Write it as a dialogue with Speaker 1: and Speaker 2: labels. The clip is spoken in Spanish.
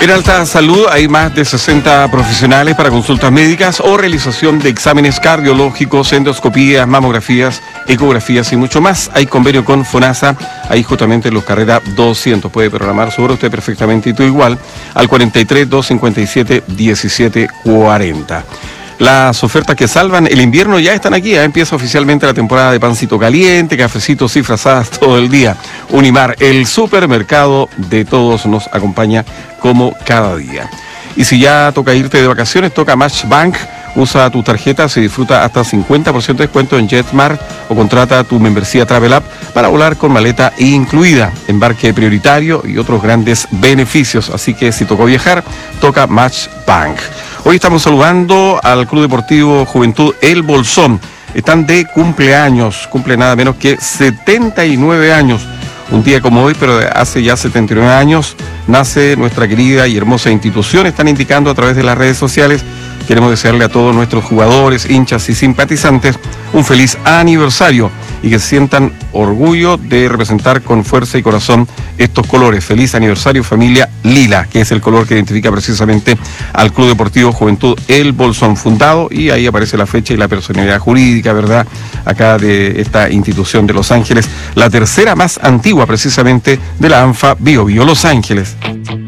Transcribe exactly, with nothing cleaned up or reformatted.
Speaker 1: En Alta Salud hay más de sesenta profesionales para consultas médicas o realización de exámenes cardiológicos, endoscopías, mamografías, ecografías y mucho más. Hay convenio con FONASA, ahí justamente en los carreras doscientos. Puede programar su hora usted perfectamente y tú igual al cuarenta y tres, doscientos cincuenta y siete, diecisiete cuarenta. Las ofertas que salvan el invierno ya están aquí. Ya empieza oficialmente la temporada de pancito caliente, cafecitos y frazadas todo el día. Unimar, el supermercado de todos, nos acompaña como cada día. Y si ya toca irte de vacaciones, toca Match Bank. Usa tu tarjeta, se disfruta hasta cincuenta por ciento de descuento en JetSmart o contrata tu membresía Travel App para volar con maleta incluida, embarque prioritario y otros grandes beneficios. Así que si tocó viajar, toca Match Bank. Hoy estamos saludando al Club Deportivo Juventud El Bolsón. Están de cumpleaños, cumple nada menos que setenta y nueve años. Un día como hoy, pero hace ya setenta y nueve años, nace nuestra querida y hermosa institución. Están indicando a través de las redes sociales. Queremos desearle a todos nuestros jugadores, hinchas y simpatizantes un feliz aniversario y que sientan orgullo de representar con fuerza y corazón estos colores. Feliz aniversario, familia lila, que es el color que identifica precisamente al Club Deportivo Juventud El Bolsón, fundado, y ahí aparece la fecha y la personalidad jurídica, ¿verdad?, acá de esta institución de Los Ángeles, la tercera más antigua precisamente de la ANFA Bio Bio Los Ángeles.